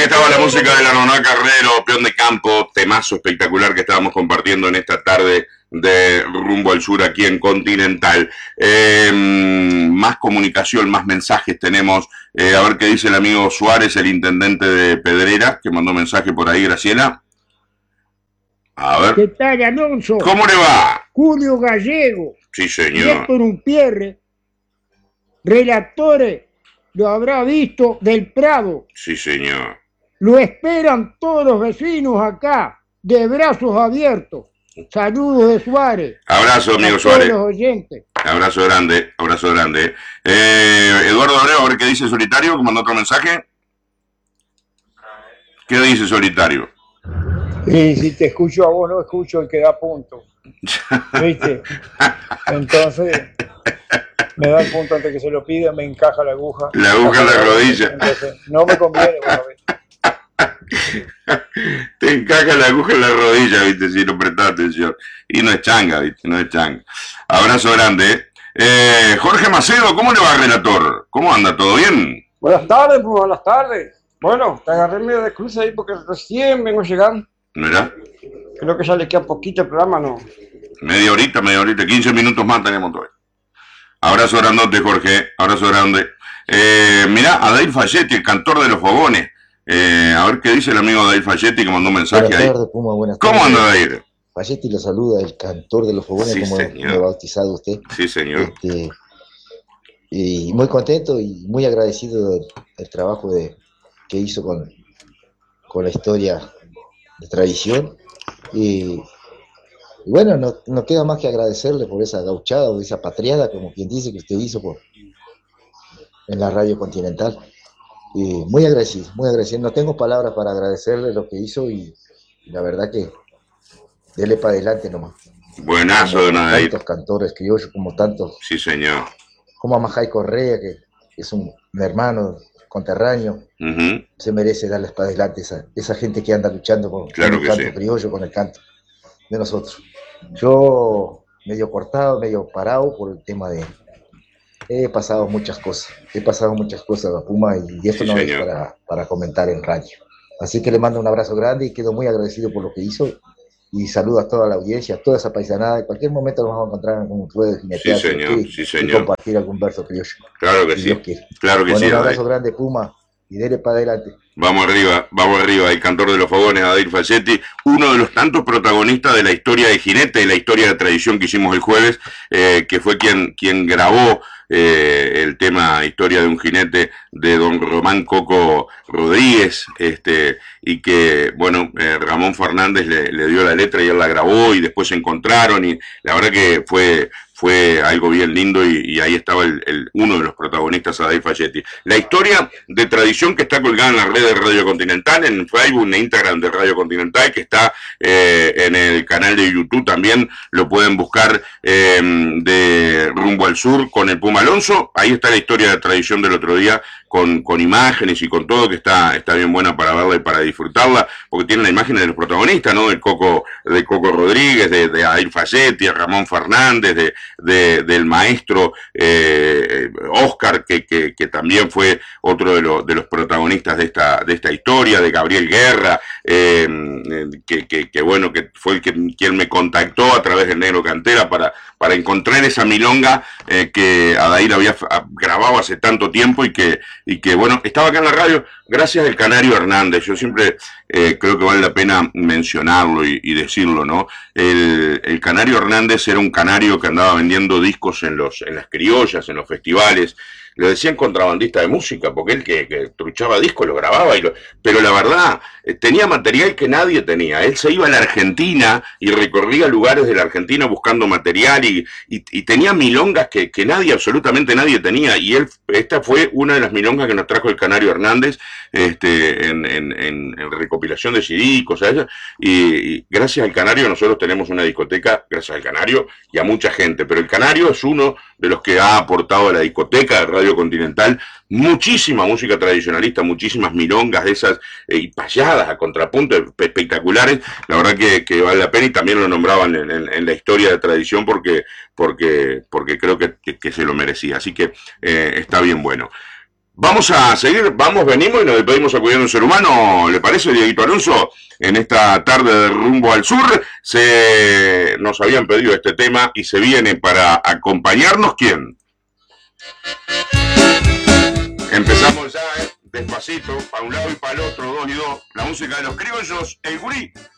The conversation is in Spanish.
estaba la música de la Noná Carrero, Peón de Campo, temazo espectacular que estábamos compartiendo en esta tarde de Rumbo al Sur aquí en Continental. Más comunicación, más mensajes tenemos. A ver qué dice el amigo Suárez, el intendente de Pedrera, que mandó mensaje por ahí, Graciela. A ver. ¿Qué tal, Alonso? ¿Cómo le va? Julio Gallego. Sí, señor. Y Héctor Umpierre, relatores, lo habrá visto del Prado. Sí, señor. Lo esperan todos los vecinos acá, de brazos abiertos. Saludos de Suárez. Abrazo, amigo a Suárez. todos los oyentes. Abrazo grande, abrazo grande. Eduardo Abreu, a ver qué dice Solitario, que mandó otro mensaje. ¿Qué dice Solitario? Y si te escucho a vos, no escucho el que da punto. ¿Viste? Entonces, me da el punto antes que se lo pida, me encaja la aguja. La aguja en la rodilla. Entonces, no me conviene, bueno, te encaja la aguja en la rodilla, viste, si no prestás atención. Y no es changa, viste, no es changa. Abrazo grande. Jorge Macedo, ¿cómo le va, relator? ¿Cómo anda? ¿Todo bien? Buenas tardes, pues, buenas tardes. Bueno, te agarré medio de cruce ahí porque recién vengo llegando. ¿Verdad? Creo que ya le queda poquito el programa, ¿no? Media horita, 15 minutos más tenemos todavía. Abrazo grandote, Jorge, abrazo grande. Mirá, Adair Falletti, el cantor de los fogones. A ver qué dice el amigo Adair Falletti que mandó un mensaje buenas ahí. Tardes, Puma, buenas tardes. ¿Cómo anda Adair? Falletti lo saluda, el cantor de los fogones, Sí, como señor. lo ha bautizado usted. Sí, señor. Y muy contento y muy agradecido del trabajo que hizo con la historia de tradición. Y bueno, no queda más que agradecerle por esa gauchada o esa patriada, como quien dice, que usted hizo en la Radio Continental. Y muy agradecido, muy agradecido. No tengo palabras para agradecerle lo que hizo y la verdad que dele para adelante nomás. Buenazo, don Adair. Tantos cantores criollos, como tantos, Sí, señor. como a Majay Correa, que es un hermano conterráneo. Se merece darles para adelante esa gente que anda luchando con Claro el que canto sí. criollo, con el canto de nosotros. Yo medio cortado, medio parado por el tema de... He pasado muchas cosas, Puma, y esto Sí, no señor. es para comentar en radio. Así que le mando un abrazo grande y quedo muy agradecido por lo que hizo. Y saludo a toda la audiencia, a toda esa paisanada. En cualquier momento nos vamos a encontrar en un ruedo de Sí, jinetear señor. y Sí, señor. compartir algún verso criollo. Claro que Si sí. Dios quiere. Claro que Bueno, sí, un abrazo Adair. grande, Puma, y dele para adelante. Vamos arriba, el cantor de los fogones, Adair Falletti, uno de los tantos protagonistas de la historia de Jinete, de la historia de tradición que hicimos el jueves, que fue quien grabó el tema Historia de un Jinete de don Román Coco Rodríguez, y que, bueno, Ramón Fernández le dio la letra y él la grabó y después se encontraron y la verdad que fue algo bien lindo y ahí estaba uno de los protagonistas, Adair Falletti. La historia de tradición que está colgada en la red de Radio Continental, en Facebook, en Instagram de Radio Continental, que está en el canal de YouTube también, lo pueden buscar de Rumbo al Sur con el Puma Alonso. Ahí está la historia de tradición del otro día con imágenes y con todo, que está bien buena para verla y para disfrutarla, porque tiene la imagen de los protagonistas, ¿no? De Coco Rodríguez, de Adair Falletti, de Ramón Fernández, del maestro Oscar, que también fue otro de los protagonistas de esta historia, de Gabriel Guerra, que bueno, que fue quien me contactó a través del Negro Cantera para encontrar esa milonga que Adair había grabado hace tanto tiempo y que bueno, estaba acá en la radio gracias al Canario Hernández. Yo siempre creo que vale la pena mencionarlo y decirlo, ¿no? El Canario Hernández era un canario que andaba vendiendo discos en las criollas, en los festivales. Le decían contrabandista de música, porque él que truchaba discos, lo grababa, pero la verdad, tenía material que nadie tenía. Él se iba a la Argentina y recorría lugares de la Argentina buscando material y tenía milongas que absolutamente nadie tenía. Y esta fue una de las milongas que nos trajo el Canario Hernández en recopilación de CD y cosas de esas. Y gracias al Canario nosotros tenemos una discoteca, gracias al Canario y a mucha gente. Pero el Canario es uno de los que ha aportado a la discoteca de Radio Continental muchísima música tradicionalista, muchísimas milongas de esas y payadas a contrapunto espectaculares. La verdad que vale la pena y también lo nombraban en la historia de tradición porque creo que se lo merecía. Así que está bien bueno. Vamos a seguir, venimos y nos despedimos a Cuidar un Ser Humano, ¿le parece, Dieguito Alonso? En esta tarde de Rumbo al Sur, nos habían pedido este tema y se viene para acompañarnos, ¿quién? Empezamos ya, despacito, para un lado y para el otro, 2 y 2, la música de los criollos, el gurí.